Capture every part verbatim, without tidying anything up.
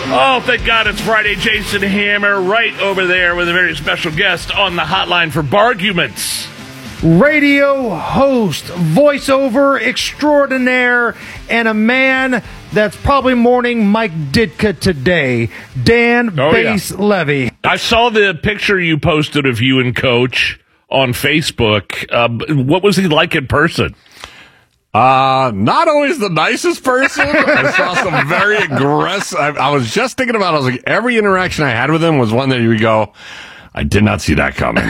Oh, thank God it's Friday. Jason Hammer right over there with a very special guest on the hotline for Barguments. Radio host, voiceover extraordinaire, and a man that's probably mourning Mike Ditka today, Dan Oh, Bass yeah. Levy. I saw the picture you posted of you and Coach on Facebook. Uh, what was he like in person? Uh, not always the nicest person. I saw some very aggressive. I, I was just thinking about it. I was like, every interaction I had with him was one that you would go, I did not see that coming.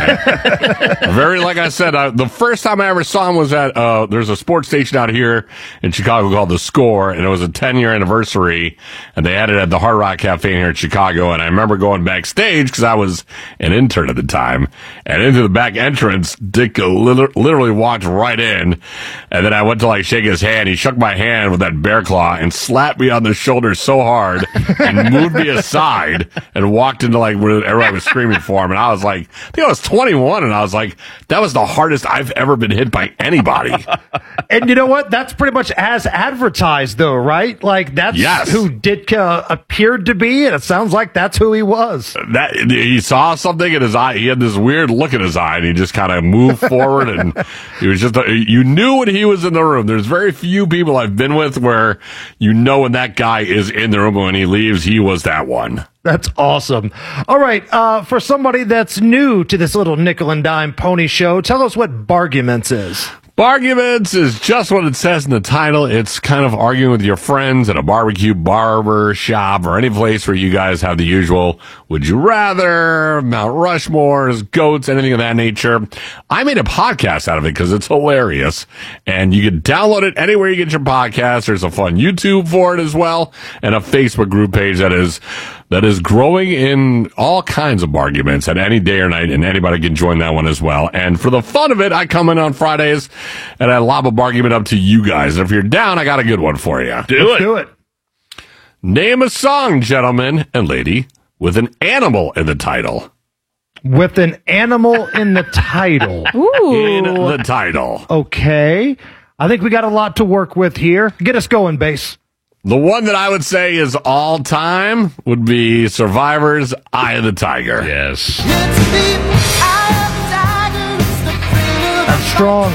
Very, like I said, uh, the first time I ever saw him was at, uh, there's a sports station out here in Chicago called The Score, and it was a ten-year anniversary, and they had it at the Hard Rock Cafe here in Chicago, and I remember going backstage, because I was an intern at the time, and into the back entrance, Dick liter- literally walked right in, and then I went to, like, shake his hand. He shook my hand with that bear claw and slapped me on the shoulder so hard and moved me aside and walked into, like, where everybody was screaming for him, and I was like, I think I was twenty-one, and I was like, that was the hardest I've ever been hit by anybody. And you know what? That's pretty much as advertised, though, right? Like, that's Yes. who Ditka appeared to be, and it sounds like that's who he was. That he saw something in his eye. He had this weird look in his eye, and he just kind of moved forward, and he was just, you knew when he was in the room. There's very few people I've been with where you know when that guy is in the room, and when he leaves, he was that one. That's awesome. All right, uh, for somebody that's new to this little nickel and dime pony show, tell us what Barguments is. Barguments is just what it says in the title. It's kind of arguing with your friends at a barbecue, barber shop, or any place where you guys have the usual would you rather, Mount Rushmores, goats, anything of that nature. I made a podcast out of it because it's hilarious, and you can download it anywhere you get your podcast. There's a fun YouTube for it as well, and a Facebook group page that is that is growing in all kinds of arguments at any day or night, and anybody can join that one as well. And for the fun of it, I come in on Fridays and I lob a argument up to you guys. And if you're down, I got a good one for you. Do Let's it. do it. Name a song, gentlemen and lady, with an animal in the title. With an animal in the title. Ooh. In the title. Okay. I think we got a lot to work with here. Get us going, Bass. The one that I would say is all time would be Survivor's Eye of the Tiger. Yes. That's strong.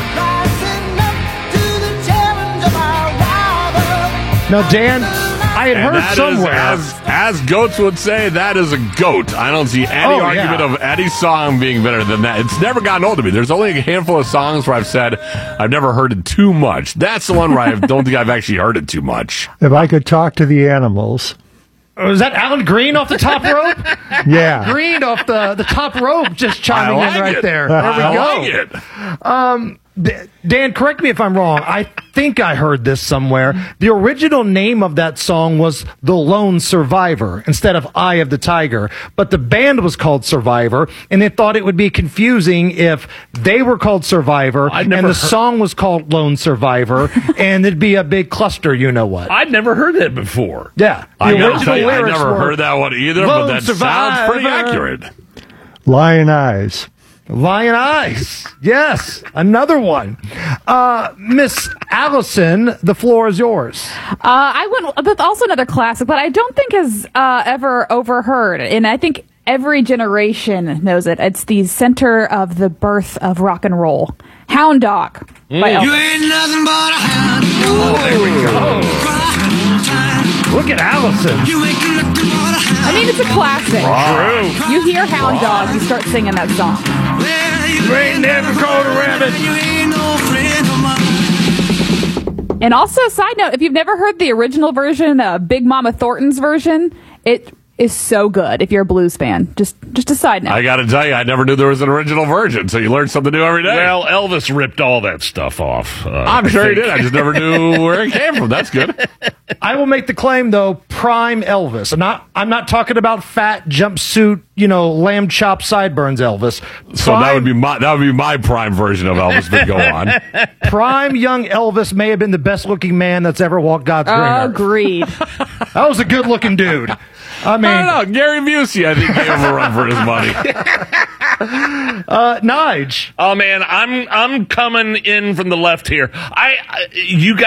Now, Dan, I had And heard that is, somewhere. as, as goats would say, that is a goat. I don't see any Oh, argument yeah. of any song being better than that. It's never gotten old to me. There's only a handful of songs where I've said I've never heard it too much. That's the one where I don't think I've actually heard it too much. If I could talk to the animals. Was that Alan Green off the top rope? Yeah. Green off the, the top rope just chiming I like in right it. there. There we I go. like it. D- Dan, correct me if I'm wrong. I think I heard this somewhere. The original name of that song was The Lone Survivor instead of Eye of the Tiger. But the band was called Survivor, and they thought it would be confusing if they were called Survivor I'd and never the heard- song was called Lone Survivor, and it'd be a big cluster, you know what. I'd never heard that before. Yeah. The I, gotta original tell you, I lyrics never were heard that one either, Lone but that sounds pretty Survivor. accurate. Lion eyes. Lion Eyes. Yes, another one. Uh, Miss Allison, the floor is yours. Uh, I went with also another classic, but I don't think has uh, ever overheard, and I think every generation knows it. It's the center of the birth of rock and roll. Hound Dog by Elvis. You ain't nothing but a hound. There we go. Look at Allison. You ain't nothing but a hound. I mean, it's a classic. True. You hear Hound Dog, you start singing that song. Well, you ain't never caught a rabbit. You ain't no friend of mine. And also, side note, if you've never heard the original version, uh, Big Mama Thornton's version, it is so good if you're a blues fan. Just just a side note. I got to tell you, I never knew there was an original version, so you learn something new every day. Well, Elvis ripped all that stuff off. Uh, I'm I sure he think. did. I just never knew where it came from. That's good. I will make the claim, though, prime Elvis. I'm not, I'm not talking about fat jumpsuit, you know, lamb chop sideburns Elvis. So that Prime- would be my that would be my prime version of Elvis. But go on. Prime young Elvis may have been the best looking man that's ever walked God's green earth. Agreed. That was a good looking dude. I mean, I don't know. Gary Busey, I think, gave him a run for his money. uh, Nige. Oh man, I'm I'm coming in from the left here. I, I you guys.